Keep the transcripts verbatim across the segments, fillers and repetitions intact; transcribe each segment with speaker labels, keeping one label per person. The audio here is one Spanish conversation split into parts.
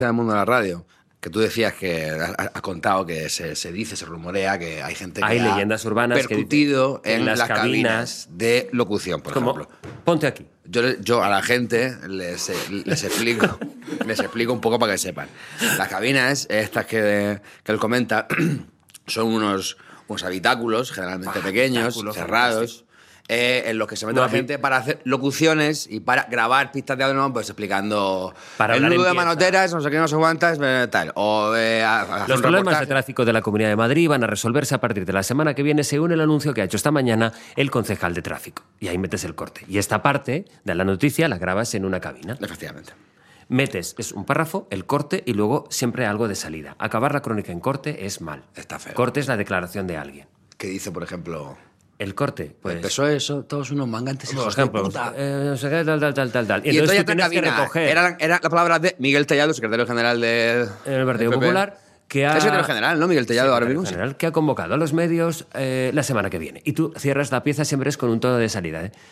Speaker 1: del mundo de la radio, que tú decías que has, has contado que se, se dice, se rumorea que hay gente que
Speaker 2: hay
Speaker 1: ha
Speaker 2: leyendas urbanas
Speaker 1: percutido
Speaker 2: que
Speaker 1: en,
Speaker 2: en las,
Speaker 1: las
Speaker 2: cabinas,
Speaker 1: cabinas de locución, por
Speaker 2: como,
Speaker 1: ejemplo.
Speaker 2: Ponte aquí.
Speaker 1: Yo, yo a la gente les, les explico les explico un poco para que sepan. Las cabinas, estas que, que él comenta, son unos, unos habitáculos, generalmente
Speaker 2: Ah,
Speaker 1: pequeños,
Speaker 2: habitáculos,
Speaker 1: cerrados, eh, en los que se mete
Speaker 2: No,
Speaker 1: la gente para hacer locuciones y para grabar pistas de audio, pues explicando
Speaker 2: Para
Speaker 1: el
Speaker 2: hablar
Speaker 1: nudo de
Speaker 2: empieza.
Speaker 1: manoteras, no sé qué, no sé cuántas, eh, tal. O eh, a- a hacer
Speaker 2: Los
Speaker 1: un
Speaker 2: problemas
Speaker 1: reportaje.
Speaker 2: de tráfico de la Comunidad de Madrid van a resolverse a partir de la semana que viene, según el anuncio que ha hecho esta mañana el concejal de tráfico. Y ahí metes el corte. Y esta parte de la noticia la grabas en una cabina.
Speaker 1: Efectivamente.
Speaker 2: Metes, es un párrafo, el corte y luego siempre algo de salida. Acabar la crónica en corte es mal.
Speaker 1: Está feo.
Speaker 2: Corte es la declaración de alguien.
Speaker 1: Que dice, por ejemplo,
Speaker 2: El corte, pues...
Speaker 1: el P S O E, eso, todos unos mangantes
Speaker 2: Por
Speaker 1: hijos de
Speaker 2: ejemplo,
Speaker 1: puta.
Speaker 2: eh, no sé qué, tal, tal, tal, tal, tal.
Speaker 1: Y,
Speaker 2: Y entonces
Speaker 1: entonces
Speaker 2: tú tienes que
Speaker 1: cabina,
Speaker 2: recoger
Speaker 1: Eran era la palabra de Miguel Tellado, secretario general de,
Speaker 2: en el Partido
Speaker 1: del P P.
Speaker 2: Popular que ha...
Speaker 1: Es secretario general, ¿no? Miguel Tellado ahora
Speaker 2: Secretario
Speaker 1: mismo. sí.
Speaker 2: general, que ha convocado a los medios eh, la semana que viene. Y tú cierras la pieza siempre es con un tono de salida. ¿eh?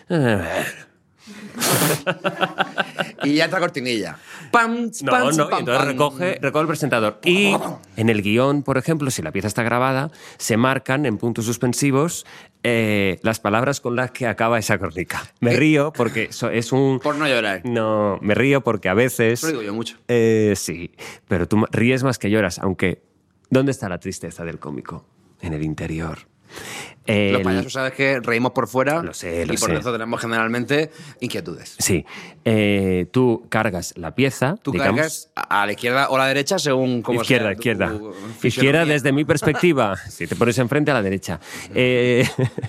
Speaker 1: Y ya entra cortinilla. Pam,
Speaker 2: No,
Speaker 1: pam,
Speaker 2: no, y
Speaker 1: pam,
Speaker 2: entonces
Speaker 1: pam.
Speaker 2: recoge, recoge el presentador. Y en el guión, por ejemplo, si la pieza está grabada, se marcan en puntos suspensivos eh, las palabras con las que acaba esa crónica. Me río porque eso es un...
Speaker 1: Por no llorar.
Speaker 2: No, me río porque a veces...
Speaker 1: Eso lo digo yo mucho.
Speaker 2: Eh, sí, pero tú ríes más que lloras, aunque... ¿Dónde está la tristeza del cómico? En el interior.
Speaker 1: Los
Speaker 2: El-
Speaker 1: payasos, ¿sabes que reímos por fuera?
Speaker 2: Lo sé, lo
Speaker 1: Y por
Speaker 2: sé.
Speaker 1: dentro tenemos generalmente inquietudes.
Speaker 2: Sí, eh, tú cargas la pieza,
Speaker 1: Tú
Speaker 2: digamos...
Speaker 1: cargas a a la izquierda o a la derecha según cómo
Speaker 2: Izquierda,
Speaker 1: sea
Speaker 2: izquierda.
Speaker 1: tu
Speaker 2: Izquierda
Speaker 1: fisionomía.
Speaker 2: desde mi perspectiva. Si te pones enfrente a la derecha. Eh,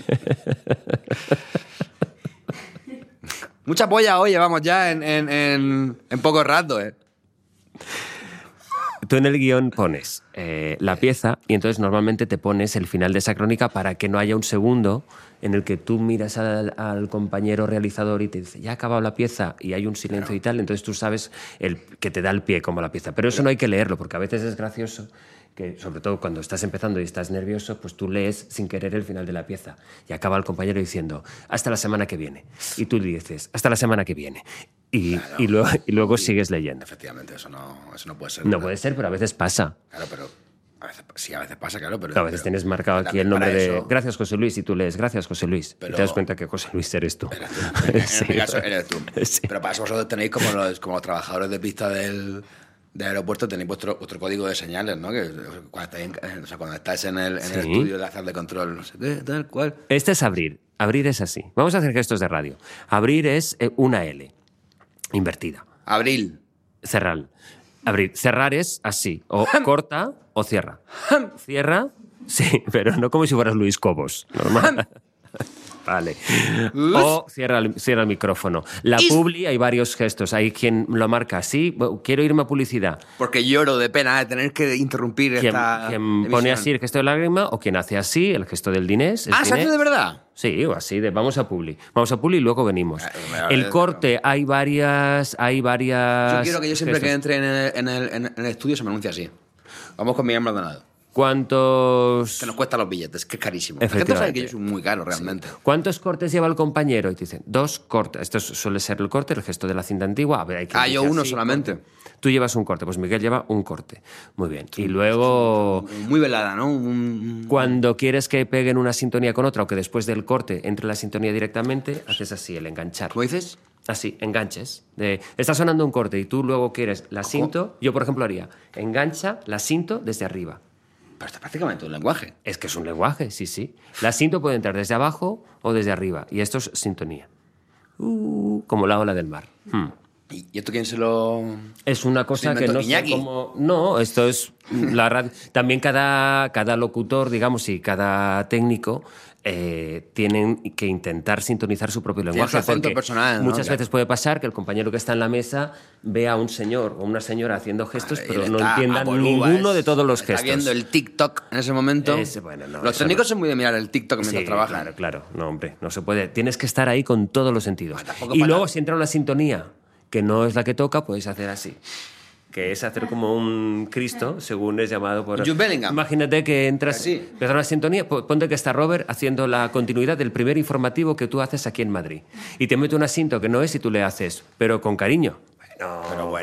Speaker 1: Mucha polla hoy llevamos ya en, en, en, en poco rato, ¿eh?
Speaker 2: tú en el guión pones eh, la pieza y entonces normalmente te pones el final de esa crónica para que no haya un segundo en el que tú miras al, al compañero realizador y te dice, ya ha acabado la pieza y hay un silencio
Speaker 1: Claro.
Speaker 2: y tal, entonces tú sabes el, que te da el pie como la pieza. Pero eso no hay que leerlo porque a veces es gracioso que, sobre todo cuando estás empezando y estás nervioso, pues tú lees sin querer el final de la pieza y acaba el compañero diciendo, hasta la semana que viene. Y tú dices, hasta la semana que viene. Y,
Speaker 1: Claro.
Speaker 2: y luego, y luego sigues leyendo.
Speaker 1: Efectivamente, eso no, eso no puede ser.
Speaker 2: No
Speaker 1: ¿verdad?
Speaker 2: puede ser, pero a veces pasa.
Speaker 1: Claro, pero... A veces, sí, a veces pasa, claro, pero...
Speaker 2: A veces
Speaker 1: pero
Speaker 2: tienes marcado aquí
Speaker 1: también
Speaker 2: el nombre
Speaker 1: para
Speaker 2: de
Speaker 1: eso-
Speaker 2: gracias José Luis y tú lees gracias José Luis
Speaker 1: Pero-
Speaker 2: y te das cuenta que José Luis eres tú.
Speaker 1: Eres tú. En
Speaker 2: Sí.
Speaker 1: este caso eres tú.
Speaker 2: Sí.
Speaker 1: Pero para eso vosotros tenéis como los, como los trabajadores de pista del, del aeropuerto, tenéis vuestro, vuestro código de señales, ¿no? Que cuando estáis en, o sea, cuando estáis en el, en el
Speaker 2: Sí.
Speaker 1: estudio de la sala de control, no sé qué, tal cual.
Speaker 2: Este es abrir. Abrir es así. Vamos a hacer gestos de radio. Abrir es eh, una L invertida.
Speaker 1: Abril.
Speaker 2: Cerrar. Abrir. Cerrar es así. O corta o cierra. Cierra, sí, pero no como si fueras Luis Cobos. Normal. Vale. O cierra el, cierra el micrófono. La
Speaker 1: Is-
Speaker 2: publi hay varios gestos. Hay quien lo marca así. Bueno, quiero irme a publicidad.
Speaker 1: Porque lloro de pena de tener que interrumpir
Speaker 2: Quien,
Speaker 1: esta
Speaker 2: quien
Speaker 1: emisión.
Speaker 2: pone así el gesto de lágrima o quien hace así el gesto del dinés. el
Speaker 1: Ah, ¿se hace
Speaker 2: dinés.
Speaker 1: de verdad?
Speaker 2: Sí, o así de vamos a publi. Vamos a publi y luego venimos.
Speaker 1: Eh, eh,
Speaker 2: El
Speaker 1: eh,
Speaker 2: corte, hay varias... Hay varias
Speaker 1: Yo quiero que yo siempre
Speaker 2: gestos.
Speaker 1: que entre en el, en, el, en el estudio se me anuncie así. Vamos con Miguel Maldonado.
Speaker 2: ¿Cuántos...
Speaker 1: Que nos cuesta los billetes, que es carísimo. La gente
Speaker 2: Efectivamente.
Speaker 1: sabe que yo soy muy caro realmente.
Speaker 2: ¿Cuántos cortes lleva el compañero? Y te dicen, dos cortes. Esto suele ser el corte, el gesto de la cinta antigua. A ver, hay que
Speaker 1: Ah, yo
Speaker 2: decir
Speaker 1: uno
Speaker 2: así,
Speaker 1: solamente.
Speaker 2: corte. Tú llevas un corte, pues Miguel lleva un corte. Muy bien. Y luego,
Speaker 1: Muy velada, ¿no? Un-
Speaker 2: cuando quieres que peguen una sintonía con otra o que después del corte entre la sintonía directamente, haces así, el enganchar.
Speaker 1: ¿Cómo dices?
Speaker 2: Así, enganches. De, está sonando un corte y tú luego quieres la cinto. Yo, por ejemplo, haría engancha la cinto desde arriba.
Speaker 1: Pero esto es prácticamente un lenguaje.
Speaker 2: Es que es un lenguaje, sí, sí. La cinto puede entrar desde abajo o desde arriba. Y esto es sintonía. Uh, como la ola del mar. Hmm.
Speaker 1: ¿Y y esto quién se lo...?
Speaker 2: Es una cosa
Speaker 1: ¿Se
Speaker 2: que
Speaker 1: inventó
Speaker 2: no sé
Speaker 1: Iñaki?
Speaker 2: cómo... No, esto es la radio. También cada, cada locutor, digamos, y cada técnico eh, tienen que intentar sintonizar su propio lenguaje.
Speaker 1: su acento
Speaker 2: porque
Speaker 1: personal, ¿no?
Speaker 2: muchas
Speaker 1: Claro.
Speaker 2: veces puede pasar que el compañero que está en la mesa vea a un señor o una señora haciendo gestos,
Speaker 1: Y
Speaker 2: pero
Speaker 1: él
Speaker 2: no
Speaker 1: está
Speaker 2: entienda
Speaker 1: a Bolúa,
Speaker 2: ninguno
Speaker 1: es-
Speaker 2: de todos los
Speaker 1: está
Speaker 2: gestos.
Speaker 1: viendo el TikTok en ese momento.
Speaker 2: Ese, bueno, no,
Speaker 1: Los
Speaker 2: eso
Speaker 1: técnicos
Speaker 2: no.
Speaker 1: son muy de mirar el TikTok mientras
Speaker 2: Sí,
Speaker 1: trabajan.
Speaker 2: claro, claro. No, hombre, no se puede. Tienes que estar ahí con todos los sentidos.
Speaker 1: Bueno, tampoco
Speaker 2: Y
Speaker 1: para
Speaker 2: luego,
Speaker 1: tanto.
Speaker 2: si entra una sintonía que no es la que toca, puedes hacer así. Que es hacer como un Cristo, según es llamado por...
Speaker 1: Jude Bellingham.
Speaker 2: Imagínate que entras...
Speaker 1: Así.
Speaker 2: Empieza una sintonía, po- ponte que está Robert haciendo la continuidad del primer informativo que tú haces aquí en Madrid. Y te mete un asinto que no es y tú le haces, pero con cariño.
Speaker 1: Pero bueno.